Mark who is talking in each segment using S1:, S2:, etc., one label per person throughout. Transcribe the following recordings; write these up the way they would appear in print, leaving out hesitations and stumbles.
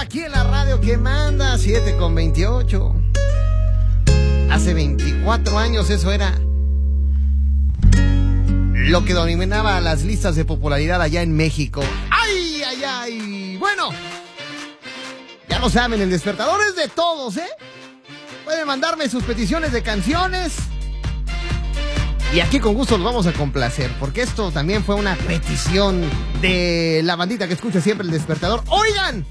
S1: aquí en la radio que manda, 7:28. Hace 24 años eso era lo que dominaba las listas de popularidad allá en México. ¡Ay, ay, ay! Bueno, ya lo saben, el despertador es de todos, ¿eh? Pueden mandarme sus peticiones de canciones y aquí con gusto los vamos a complacer, porque esto también fue una petición de la bandita que escucha siempre el despertador. ¡Oigan!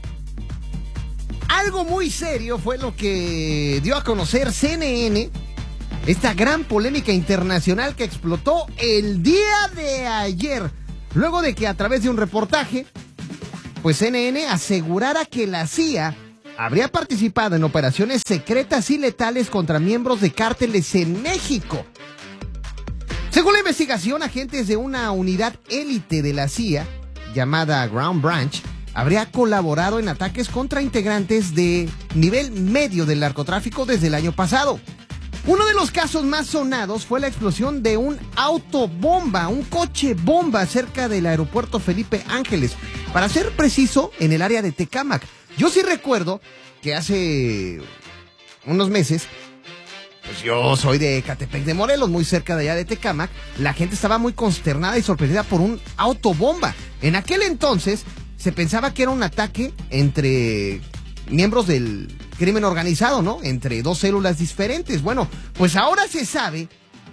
S1: Algo muy serio fue lo que dio a conocer CNN, esta gran polémica internacional que explotó el día de ayer, luego de que a través de un reportaje, pues CNN asegurara que la CIA habría participado en operaciones secretas y letales contra miembros de cárteles en México. Según la investigación, agentes de una unidad élite de la CIA, llamada Ground Branch, habría colaborado en ataques contra integrantes de nivel medio del narcotráfico desde el año pasado. Uno de los casos más sonados fue la explosión de un autobomba, un coche bomba cerca del aeropuerto Felipe Ángeles, para ser preciso, en el área de Tecámac. Yo sí recuerdo que hace unos meses, pues yo soy de Ecatepec de Morelos, muy cerca de allá de Tecámac, la gente estaba muy consternada y sorprendida por un autobomba. En aquel entonces se pensaba que era un ataque entre miembros del crimen organizado, ¿no? Entre dos células diferentes. Bueno, pues ahora se sabe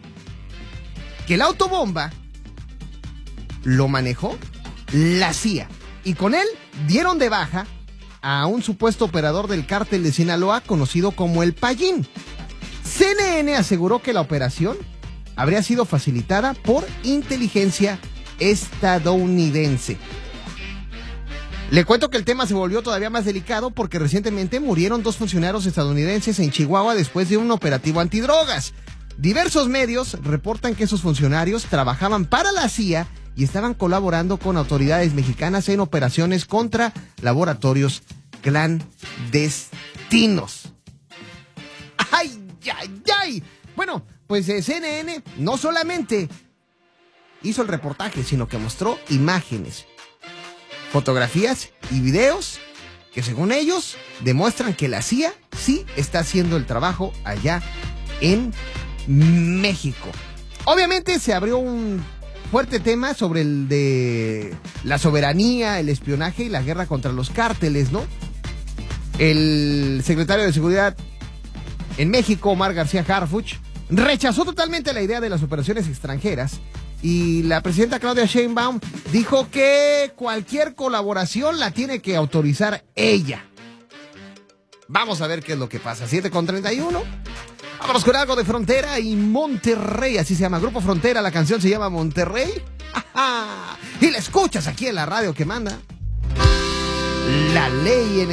S1: que el autobomba lo manejó la CIA y con él dieron de baja a un supuesto operador del cártel de Sinaloa conocido como el Payín. CNN aseguró que la operación habría sido facilitada por inteligencia estadounidense. Le cuento que el tema se volvió todavía más delicado porque recientemente murieron 2 funcionarios estadounidenses en Chihuahua después de un operativo antidrogas. Diversos medios reportan que esos funcionarios trabajaban para la CIA y estaban colaborando con autoridades mexicanas en operaciones contra laboratorios clandestinos. ¡Ay, ay, ay! Bueno, pues CNN no solamente hizo el reportaje, sino que mostró imágenes, fotografías y videos que según ellos demuestran que la CIA sí está haciendo el trabajo allá en México. Obviamente se abrió un fuerte tema sobre el de la soberanía, el espionaje y la guerra contra los cárteles, ¿no? El secretario de Seguridad en México, Omar García Harfuch, rechazó totalmente la idea de las operaciones extranjeras. Y la presidenta Claudia Sheinbaum dijo que cualquier colaboración la tiene que autorizar ella. Vamos a ver qué es lo que pasa. 7:31. Vámonos con algo de Frontera y Monterrey. Así se llama Grupo Frontera. La canción se llama Monterrey. ¡Ajá! Y la escuchas aquí en la radio que manda. La ley en